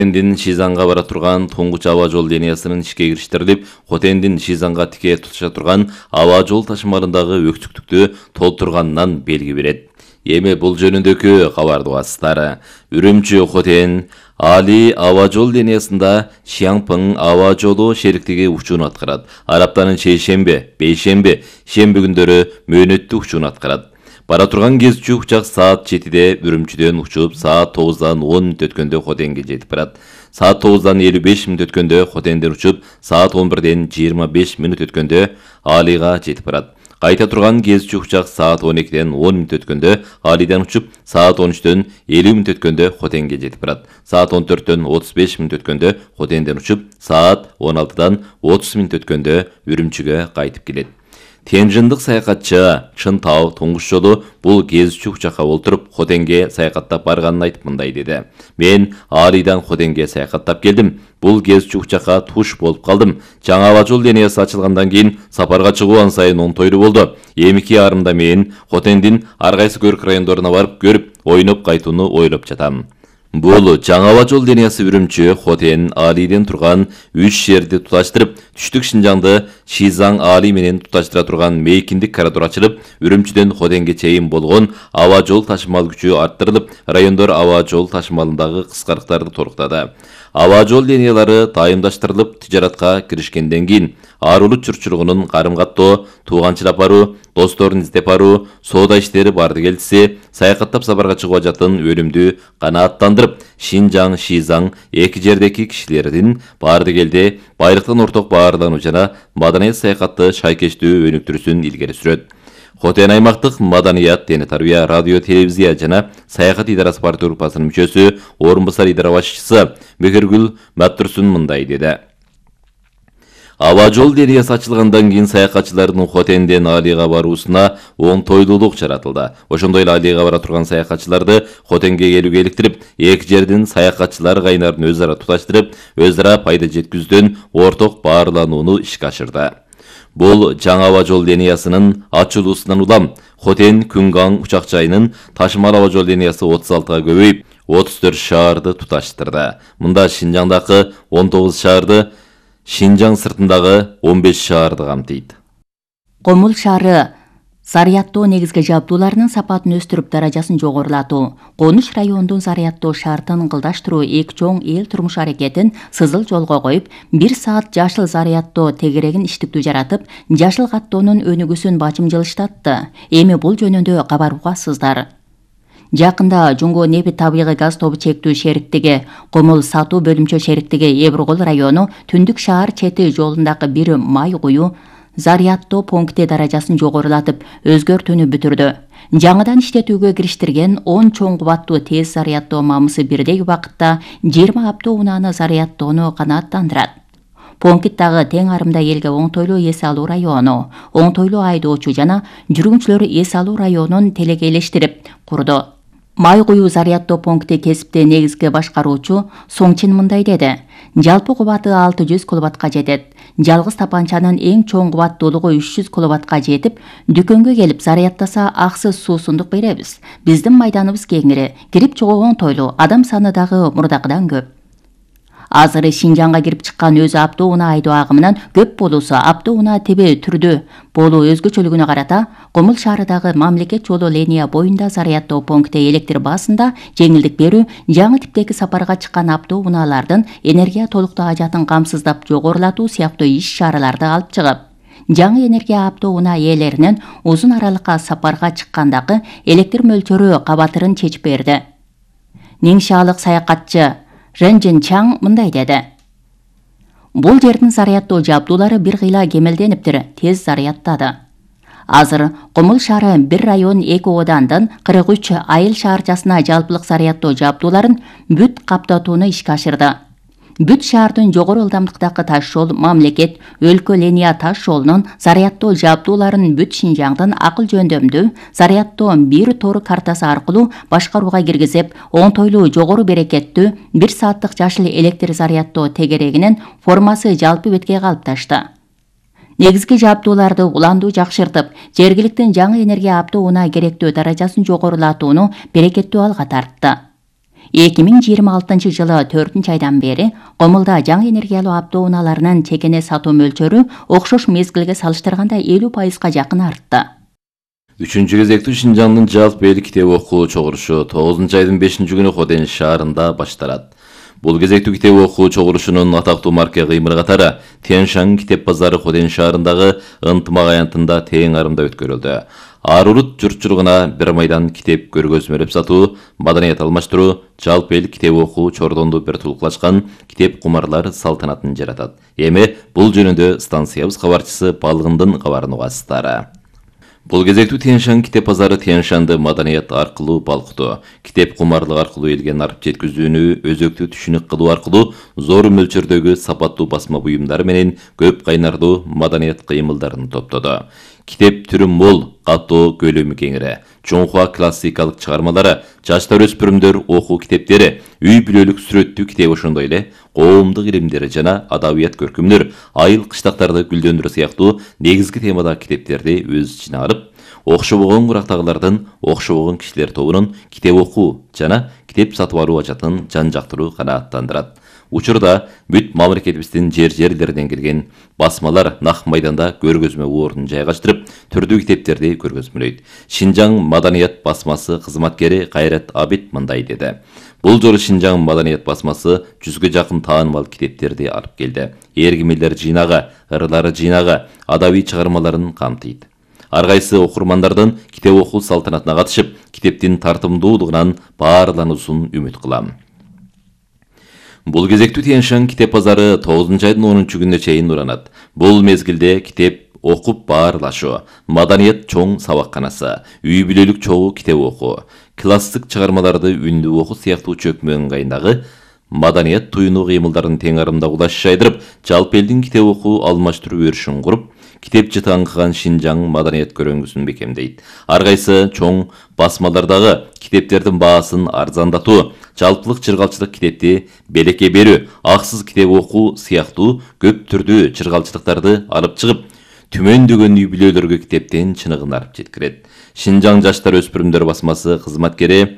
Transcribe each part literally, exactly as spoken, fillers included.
Хотендин Шизанга бара турган туңгуч аба жол линиясынын ишке кириштирилип, Хотендин Шизанга тике туташа турган аба жол ташымалындагы өкчүктүктү толтурганынан белги берет. Эми бул жөнүндөгү кабарды угасыздар. Үрүмчү Хотен Али аба жол линиясында Шиаңпың аба жолу шериктиги учууну аткарат. Ар аптанын шейшемби, бейшемби, шемби күндөрү мөөнөттүү учууну аткарат. Бара турган кезчү учак саат жетиде Үрүмчүдөн учуп, саат тогуздан он мүнөт өткөндө Хотенге жетип барат. Саат тогуздан элүү беш мүнөт өткөндө Хотенден учуп, саат он бирден жыйырма беш мүнөт өткөндө Алига жетип барат. Кайта турган кезчү учак саат он экиден он мүнөт өткөндө Алиден учуп, саат он үчтөн элүү мүнөт өткөндө Хотенге жетип барат. Саат он төрттөн отуз беш мүнөт өткөндө Хотенден учуп, саат он алтыдан отуз мүнөт өткөндө Үрүмчүгө кайтып келет. Тенжиндик саякатчы Чынтау туңгуч жолу бул кезчү учакка олтуруп Хотенге саякаттап барганын айтып мындай деди. Мен Алидан Хотенге саякаттап келдим. Бул кезчү учакка туш болуп калдым. Жаңа аба жол линиясы ачылгандан кийин сапарга чыгуу ан сайын оңтойлуу болду. эми эки жарымда мен Хотендин ар кайсы көрк райондоруна барып көрүп, ойноп кайтууну ойлоп жатам. Бул жаңа аба жол линиясы Үрүмчү, Хотен, Алиден турган үч жерди туташтырып, түштүк Шинжаңды Шизаң Али менен туташтыра турган мейкиндик коридор ачылып, Үрүмчүдөн Хотенге чейин болгон аба жол ташымал күчү арттырылып, райондор аба жол ташымалындагы кыскарыктарды торуктады. Аба жол линиялары дайымдаштырылып, тижаратка киришкенден кийин ар улут журтчулугунун карым-каттоо, тууганчылап баруу, досторун издеп баруу, соода иштери барды келтиси, саякаттап сапарга чыгып ажатын өнүмдүү канааттандырып, Шинжаң, Шизаң эки жердеки кишилердин барды келди байлыктын орток баарлануу жана маданият саякатты шайкештүү өнүктүрүүсүн илгери сүрөт. Хотен аймактык маданият, дене тарбия, радио, телевизия жана саякат идарасы партия группасынын мүчөсү, орун басар идара башчысы Мекиргүл Маттурсун мындай деди. Аба жол линиясы ачылгандан кийин саякатчылардын Хотенден Алига баруусуна оңтойлуулук жаратылды. Ошондой эле Алига бара турган саякатчыларды Хотенге келүүгө иликтирип, эки жердин саякатчылар кайнарын өз ара туташтырып, өз ара пайда жеткүздөн орток баарланууну ишке ашырды. Бул жаңа аба жол линиясынын ачылуусунан улам Хотен Күнгаң учак жайынын ташымал аба жол линиясы отуз алтыга көбөйүп, отуз төрт шаарды туташтырды. Мында Шинжаңдагы он тогуз шаарды, Шинжаң сыртындагы он беш шаарды камтыйт. Комул шаары зарядтоо негизги жабдууларынын сапатын өстүрүп, даражасын жогорулатуу, Конуш районунун зарядтоо шартын ыңгылдаштыруу эки чоң эл турмуш аракетин сызыл жолго коюп, бир саат жашыл зарядтоо тегерегин иштиктүү жаратып, жашыл каттоонун өнүгүүсүн бачымжылыштатты. Эми бул жөнүндө кабар угасыздар. Жакында Жуңго нефть табигый газ тобу чектүү шериктиги, Комул сатуу бөлүмчө шериктиги Эбургул району түндүк шаар чети жолундагы бир май куюу зарядтоо пункти даражасын жогорулатып, өзгөртүүнү бүтүрдү. Жаңыдан иштетүүгө кириштирген он чоң кубаттуу тез зарядтоо мамысы бирдей убакытта жыйырма авто унааны зарядтоону канааттандырат. Пункт дагы тең арымда элге оңтойлуу эс алуу району, оңтойлуу айдоочу жана жүргүнчүлөр эс алуу районун телекейлештирип курду. Май куюу зарядтоо пункти кесипти негизги башкаруучу Соңчин мындай деди. Жалпы кубаты алты жүз киловаттка жетет. Жалгыз тапанчанын эң чоң кубаттуулугу үч жүз киловаттка жетип, дүкөнгө келип зарядтаса аксыз суусундук беребиз. Биздин майданыбыз кеңири, кирип чыгуу оңтойлуу, адам саны дагы мурдакыдан көп. Азыр Шинжаңга кирип чыккан өзү авто унаа айдоо агымынан көп болуусу авто унаа тиби түрдүү болуу өзгөчөлүгүнө карата Комул шаарындагы мамлекет жолу линия боюнда зарядтоо пункти электр баасында жеңилдик берүү, жаңы типтеги сапарга чыккан авто унаалардын энергия толуктуу ажатын камсыздап жогорулатуу сыяктуу иш-чараларды алып чыгып, жаңы энергия авто унаа ээлеринин узун аралыкка сапарга чыккандагы электр мөлчөрү кабатырын чечип берди. Ниңшаалык саякатчы Ренжин Чаң мындай деди. Бул жердин зарядтоо жабдуулары бир кыйла кемелдениптир, тез зарядтады. Азыр Комул шаары бир район эки оодандын кырк үч айыл шаарчасына жалпылык зарядтоо жабдууларын бүт каптатууну ишке ашырды. Бүт шаардын жогору ылдамдыктагы таш жол, мамлекет, өлкө линия таш жолунун зарядтоо жабдууларын бүт Шинжаңдын акыл жөндөмдүү зарядтоо бир тору картасы аркылуу башкарууга киргизип, оңтойлуу жогору берекеттүү бир сааттык жашыл электр зарядтоо тегерегинин формасы жалпы бетке калыпташты. Негизги жабдууларды уландуу жакшыртып, жергиликтин жаңы энергия авто унаа керектүү даражасын жогорулатууну берекеттүү алга тартты. эки миң жыйырма алтынчы жылы төртүнчү айдан бери Комулда жаңы энергиялуу автоунааларынын чекене сатуу мөлчөрү окшош мезгилге салыштырганда элүү пайызга жакын артты. Үчүнчү кезектүү Шинжаңдын жалпы эл китеп окуу чогулушу тогузунчу айдын бешинчи күнү Хотен шаарында башталат. Бул кезектүү китеп окуу чогулушунун атактуу марке кыймыл катары Тяньшань китеп базары Хотен шаарындагы ынтымак аянтында тең арымда өткөрүлдү. Арурут журтчулугуна бир майдан китеп көргөзмөлөп сатуу, маданият алмаштыруу, жалпы эл китеп окуу чордонду бир тулкулашкан китеп кумарлар салтанатын жаратат. Эми бул жөнүндө станциябыз кабарчысы Балгындын кабарын угасыздар. Бул кезектүү Тяньшань китеп базары Тяньшанды маданият аркылуу балкытуу, китеп кумарлык аркылуу элге нарып жеткизүүнү өзөктүү түшүнүк кылуу аркылуу зор мөлчөрдөгү сапаттуу басма буюмдар менен көп кайнардуу маданият кыймылдарын топтоду. Китеп түрү мол, каттоо көлөмү кеңири, Чоңхуа классикалык чыгармалары, жаштар өспүрүмдөр окуу китептери, үй бүлөлүк сүрөттүү китеп ошондой эле коомдук илимдер жана адабият көркөмдөр, айыл кыштактарды гүлдөндүрүү сыяктуу негизги темадагы китептерди өз ичине алып, окшобогон курактагылардын окшобогон кишилер тобунун китеп окуу жана китеп сатып алуу ажатын жан жактыруу канааттандырат. Учурда бүт мамлекетибиздин жер-жерлеринен келген басмалар нак майданда көргөзмө ордун жайгаштырып, түрдүү китептерди көргөзмөлөйт. Шинжаң маданият басмасы кызматкери Кайрат Абит мындай деди. Бул жолу Шинжаң маданият басмасы жүзгө жакын таанымал китептерди алып келди. Эргимелер жыйнагы, ырылары жыйнагы, адабий чыгармаларын камтыйт. Ар кайсы окурмандардын китеп окуу салтанатына катышып, китептин тартымдуулугунан баарлануусун үмүт кылам. Бул кезектүү Тяньшань китеп базары тогузунчу айдын онунчу күнүнө чейин нуранат. Бул мезгилде китеп окуп баарлашуу, маданият чоң сабакканасы, үй бүлөлүк чогуу китеп окуу, классик чыгармаларды үндүү окуу сыяктуу чөкмө ыңгайындагы маданият туюнуу кыймылдарын тең арымда улаш жайдырып, жалпы элдин китеп окуу алмаштыруу өрүшүн куруп, китеп жытаңкыган Шинжаң маданият көрөңгүсүн бекемдейт. Ар кайсы чоң басмалардагы китептердин баасын арзандатуу, жалпылык чыргалчылык китепти белекке берүү, аксыз китеп окуу сыяктуу көп түрдүү чыргалчылыктарды алып чыгып, түмөндөгөн үй бүлөлөргө китептен чыныгын алып жеткирет. Шинжаң жаштар өспүрүмдөр басмасы кызматкери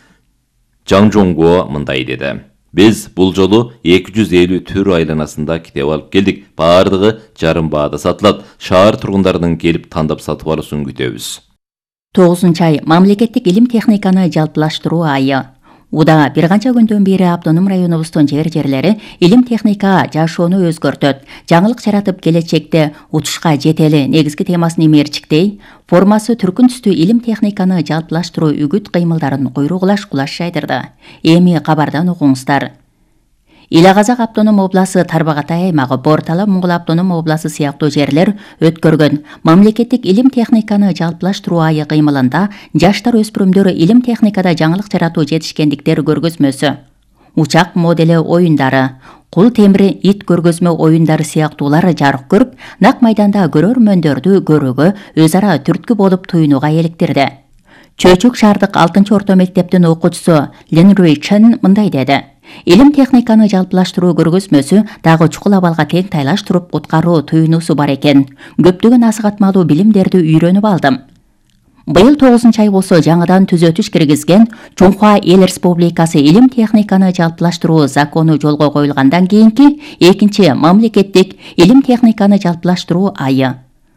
Жаң Жоңго мындай деди. Биз бул жолу эки жүз элүү түр айланасында китеп алып келдик. Баардыгы жарым баада сатылат. Шаар тургундарынын келип тандап сатып алуусун күтөбүз. тогузунчу ай мамлекеттик илим техниканы жалпылаштыруу айы. Уда бир канча күндөн бери автоном районубуздун жер-жерлери илим техника жашоону өзгөртөт, жаңылык жаратып келечекте утушка жетели негизги темасын имээрчиктей, формасы түркүн түстүү илим техниканы жалпылаштыруу үгүт кыймылдарын куйругулаш кулаш жайдырды. Эми кабардан угуңуздар. Ила-Казак автоном обласы Тарбағатай аймагы, Бортала Муңгул автоном обласы сыяктуу жерлер өткөргөн мамлекеттик илим техниканы жалпылаштыруу айы кыймылында жаштар өспүрүмдөр илим техникада жаңылык жаратуу жетишкендиктер көргөзмөсү, учак модели оюндары, кул темир ит көргөзмө оюндары сыяктуулар жарык көрүп, нак майданда көрөрмөндөрдү көрүүгө, өз ара түрткү болуп туюнууга эликтирди. Чөчүк шаардык алтынчы орто мектептин окуучусу Лин Руй Чен мындай деди. Илим техниканы жалпылаштыруу көргөзмөсү дагы чукул абалга тең тайлаштырып куткаруу туюнуусу бар экен. Көптөгөн асыгатмалуу билимдерди үйрөнүп алдым. Быйыл тогузунчу ай болсо жаңыдан түзөтүш киргизген Чоңхуа Эл Республикасы илим техниканы жалпылаштыруу закону жолго коюлгандан кийинки экинчи мамлекеттик илим техниканы жалпылаштыруу айы.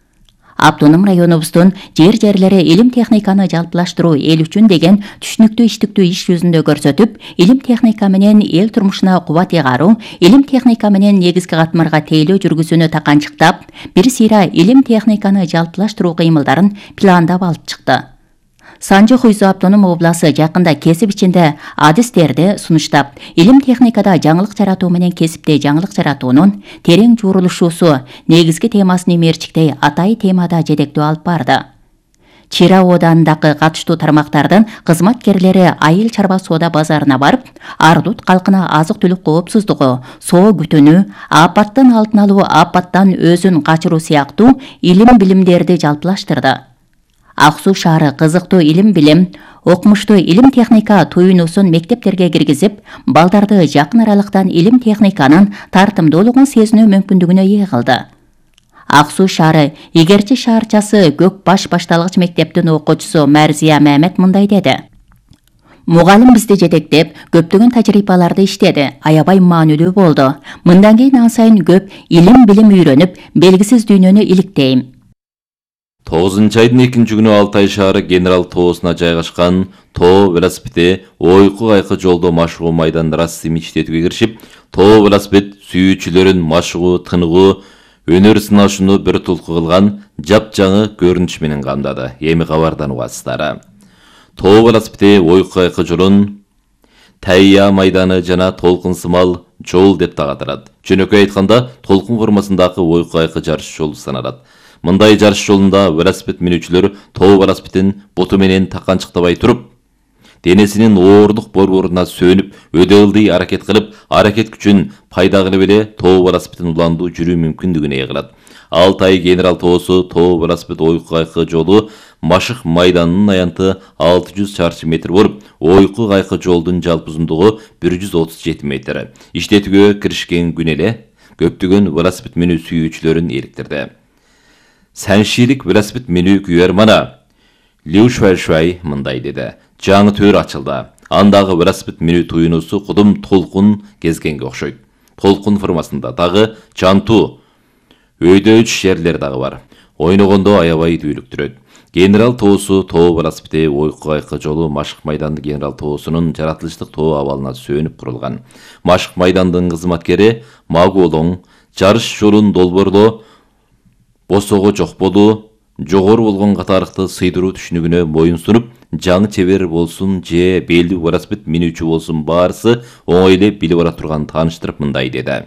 Автоном районубуздун жер-жерлери илим техниканы жалпылаштыруу эл үчүн деген түшүнүктүү иштиктүү иш жүзүндө көрсөтүп, илим техника менен эл турмушуна кубат ыйгаруу, илим техника менен негизги катмарга тейлөө жүргүзүүнү таканчыктап, бир сыйра илим техниканы жалпылаштыруу кыймылдарын пландап алып чыкты. Санжы Хуйзу автоном обласы жакында кесип ичинде адистерди сунуштап, илим техникада жаңылык жаратуу менен кесипте жаңылык жаратуунун терең жуурулушуусу негизги темасын имээрчиктей атай темада жетектөө алып барды. Чира оодандагы катыштуу тармактардын кызматкерлери айыл чарба соода базарына барып, ардут калкына азык-түлүк коопсуздугу, соо күтүүнү, апаттын алдын алуу, апаттан өзүн качыруу сыяктуу илим билимдерди жалпылаштырды. Ак Суу шаары кызыктуу илим билим, окумуштуу илим техника туюнуусун мектептерге киргизип, балдарды жакын аралыктан илим техниканын тартымдуулугун сезинүү мүмкүндүгүнө ээ кылды. Ак Суу шаары Игерчи шаарчасы Көк Баш башталгыч мектептин окуучусу Мәрзия Мамет мындай деди. Мугалим бизди жетектеп, көптөгөн тажрыйбаларды иштеди, аябай маанилүү болду. Мындан кийин ан сайын көп илим-билим үйрөнүп, белгисиз дүйнөнү иликтейм. тогузунчу айдын экинчи күнү Алтай шаары генерал тоосуна жайгашкан тоо велосипеди ойку кайкы жолдо машыгуу майданында расмий иштетүүгө киришип, тоо велосипед сүйүүчүлөрүн машыгуу, тыныгуу, өнөр сынашууну бир тулку кылган жапжаңы көрүнүш менен камдады. Эми кабардан угасыздар. Тоо велосипеди ойку кайкы жолун Тайя майданы жана толкун сымал жол деп тагатырат. Жөнөкөй айтканда, толкун формасындагы ойку кайкы жарыш жолу саналат. Мындай жарыш жолунда велосипед минүүчүлөр тоо велосипедин буту менен таканчыктабай туруп, денесинин оорлук борборуна сөнүп, өдө ылдый аракет кылып, аракет күчүн пайда кылып эле тоо велосипедин уландуу жүрүү мүмкүндүгүн ээ кылат. Алтай генерал тоосу тоо велосипед ойку кайкы жолу Машык майданынын аянты алты жүз чарчы метр болуп, ойку кайкы жолдун жалпы узундугу бир жүз отуз жети метр. Иштетүүгө киришкен күн эле көптөгөн велосипед минүү сүйүүчүлөрүн эликтирди. Сәншилик велосипед минүү күйөрмана Liu Shuai мындай деди. Жаңы төр ачылды. Андагы велосипед минүү туюнуусу кудум толкун кезгенге окшойт. Толкун формасында дагы жантуу өйдө үч жерлер дагы бар. Ойногондо аябай дүүлүктүрөт. Генерал тоосу тоо велосипеди ойку кайкы жолу Машык майданды генерал тоосунун жаратылыштык тоо абалына сөнүп курулган. Машык майдандын кызматкери Магуолоң жарыш жолун долбоорлоо, босого жок болуу, жогору болгон катарыкты сыйдыруу түшүнүгүнө моюн сунуп, жаңы чебер болсун же белдүү велосипед минүүчү болсун баарысы оңой эле билип ала турган тааныштырып мындай деди.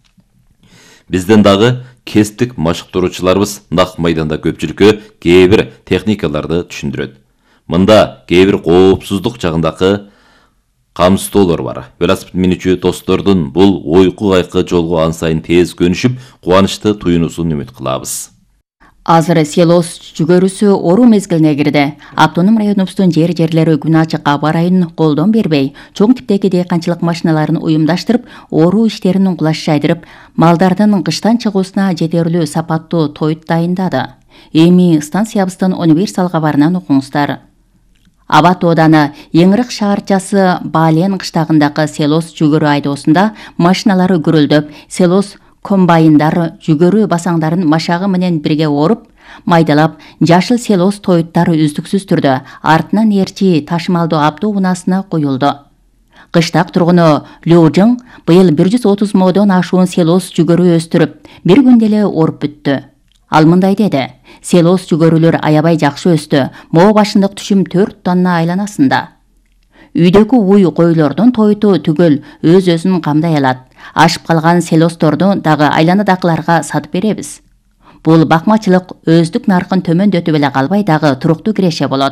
Бизден дагы кестик машыктыруучуларыбыз нак майданда көпчүлүккө кээ бир техникаларды түшүндүрөт. Мында кээ бир коопсуздук жагындагы камсыздоолор бар. Велосипед минүүчү достордун бул ойку кайкы жолго ан сайын тез көнүшүп, кубанычты туюнуусун үмүт кылабыз. Азыр селос жүгөрүсү ору мезгилине кирди. Автоном районубуздун жер-жерлери күн ачык аба ырайын колдон бербей, чоң типтеги дыйканчылык машиналарын уюмдаштырып, ору иштерин уңгулаш жайдырып, малдардын кыштан чыгуусуна жетерлүү сапаттуу тоют дайындады. Эми станциябыздын универсал кабарынан окуңуздар. Аба тооданы Еңирик шаарчасы Бален кыштагындагы селос жүгөрү айдоосунда машиналары гүрүлдөп, селос комбайндар жүгөрү басаңдарын машагы менен бирге оруп, майдалап, жашыл селос тоюттары үздүксүз түрдө артынан эрчи ташымалдуу автоунаасына коюлду. Кыштак тургуну Лёжың быйыл бир жүз отуз модон ашуун селос жүгөрү өстүрүп, бир күндө эле оруп бүттү. Ал мындай деди: селос жүгөрүлөр аябай жакшы өстү, мо башындык түшүм төрт тонна айланасында. Үйдөгү уй койлордун тоюту түгөл өз-өзүн камдай алат. Ашып калган селосторду дагы айланадакыларга сатып беребиз. Бул бакмачылык өздүк наркын төмөндөтүп эле калбай дагы туруктуу киреше болот.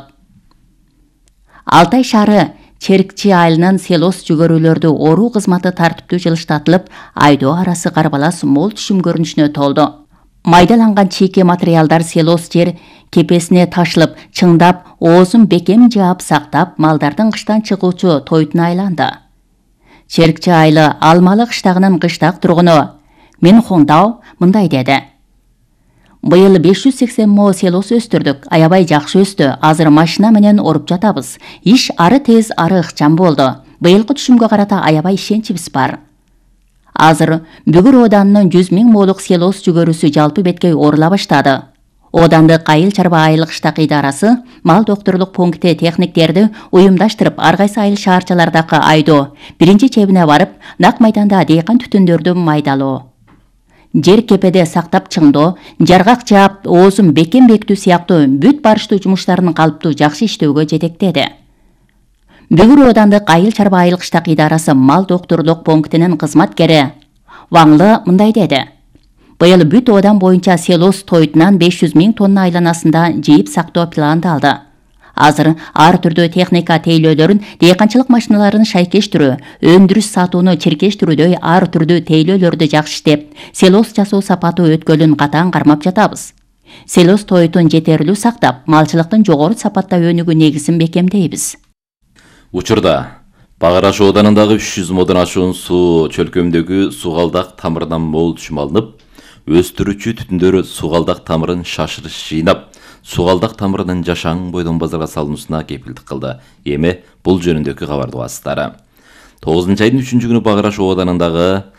Алтай шаары Черкчи айылынын селос жүгөрүлөрдү оруу кызматы тартиптүү жылыштатылып, айдоо арасы карбалас мол түшүм көрүнүшүнө толду. Майдаланган чийки материалдар селос жер кепесине ташылып, чыңдап, оозун бекем жаап сактап, малдардын кыштан чыгуучу тоютуна айланды. Черкчи айылы Алмалы кыштагынын кыштак тургуну Мен Хоңдау мындай деди: Быйыл беш жүз сексен мо селос өстүрдүк, аябай жакшы өстү. Азыр машина менен оруп жатабыз. Иш ары тез, ары ыкчам болду. Быйылкы түшүмгө карата аябай ишеничибиз бар. Азыр Бүгүр Оданынын жүз миң молук селос жүгөрүсү жалпы беткей орула баштады. Оданды Кайыл чарба айыл кыштак идарасы мал докторлук пункти техниктерди уюмдаштырып, ар кайсы айыл шаарчалардагы айдоо биринчи чебине барып, нак майданда дыйкан түтүндөрдү майдалоо, жер кепеде сактап чыңдоо, жаргак жаап, оозун бекем бекитүү сыяктуу бүт барыштуу жумуштарын калыптуу жакшы иштөөгө жетектеди. Бүгүр Оданды Кайыл чарба айыл кыштак идарасы мал докторлук пунктинин кызматкери Ваңлы мындай деди: Быйыл бүт Одан боюнча селос тоютунан беш жүз миң тонна айланасында жыйып сактоо пландалды. Азыр ар түрдүү техника тейлөөлөрүн, дыйканчылык машиналарын шайкештирүү, өндүрүш сатууну чиркештирүүдөй ар түрдүү тейлөөлөрдү жакшы иштеп, селос жасоо сапаты өткөлүн катаң кармап жатабыз. Селос тоютун жетерлүү сактап, малчылыктын жогору сапатта өнүгүү негизин бекемдейбиз. Учурда Багараш Оданындагы үч жүз модон ашуун суу чөлкөмдөгү сугалдак тамырынан мол түшүм алынып, өстүрүүчү түтүндөр сугалдак тамырын шашырыш жыйнап, сугалдак тамырынын жашаң бойдон базарга салынуусуна кепилдик кылды. Эми Бул жөнүндөгү кабарды угасыздар. тогузунчу айдын үчүнчү күнү Баграш ооданындагы